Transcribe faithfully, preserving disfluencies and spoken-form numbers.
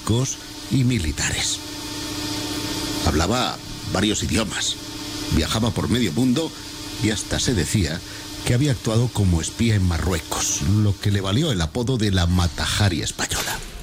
políticos y militares. Hablaba varios idiomas, viajaba por medio mundo y hasta se decía que había actuado como espía en Marruecos, lo que le valió el apodo de la Mata Hari española.